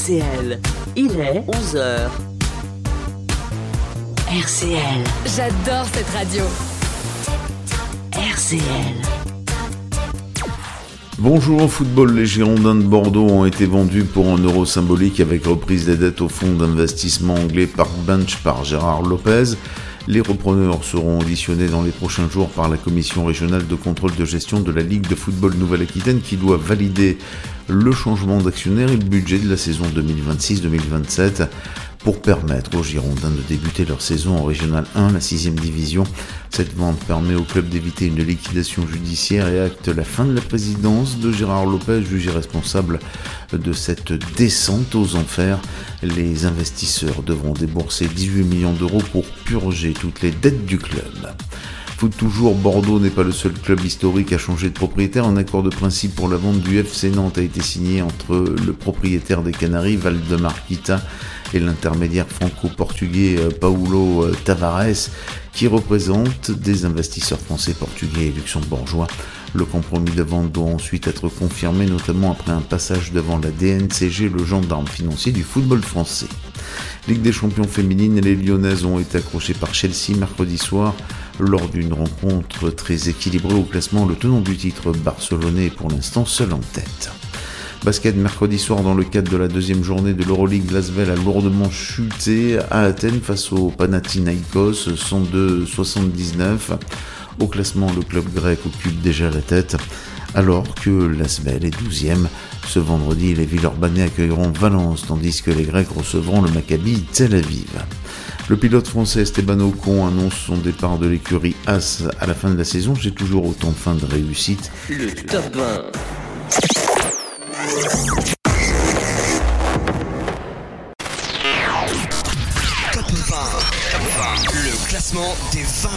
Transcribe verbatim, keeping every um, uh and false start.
C L. Il est onze heures. R C L. J'adore cette radio. R C L. Bonjour au football, les Girondins de Bordeaux ont été vendus pour un euro symbolique avec reprise des dettes au fonds d'investissement anglais Park Bench par Gérard Lopez. Les repreneurs seront auditionnés dans les prochains jours par la commission régionale de contrôle de gestion de la Ligue de football Nouvelle-Aquitaine qui doit valider le changement d'actionnaire et le budget de la saison deux mille vingt-six deux mille vingt-sept pour permettre aux Girondins de débuter leur saison en Régional un, la sixième division. Cette vente permet au club d'éviter une liquidation judiciaire et acte la fin de la présidence de Gérard Lopez, jugé responsable de cette descente aux enfers. Les investisseurs devront débourser dix-huit millions d'euros pour purger toutes les dettes du club. Foot toujours, Bordeaux n'est pas le seul club historique à changer de propriétaire. Un accord de principe pour la vente du F C Nantes a été signé entre le propriétaire des Canaries, Valdemar Kita, et l'intermédiaire franco-portugais Paulo Tavares, qui représente des investisseurs français, portugais et luxembourgeois. Le compromis de vente doit ensuite être confirmé, notamment après un passage devant la D N C G, le gendarme financier du football français. Ligue des champions féminines, les Lyonnaises ont été accrochées par Chelsea mercredi soir lors d'une rencontre très équilibrée au classement. Le tenant du titre barcelonais est pour l'instant seul en tête. Basket, mercredi soir, dans le cadre de la deuxième journée de l'Euroleague, Lasvel a lourdement chuté à Athènes face au Panathinaikos, cent deux à soixante-dix-neuf. Au classement, le club grec occupe déjà la tête, alors que Lasvel est douzième. Ce vendredi, les Villeurbanais accueilleront Valence, tandis que les Grecs recevront le Maccabi Tel Aviv. Le pilote français Esteban Ocon annonce son départ de l'écurie As à la fin de la saison. J'ai toujours autant faim de réussite. Le top vingt. Top vingt. Le classement des vingt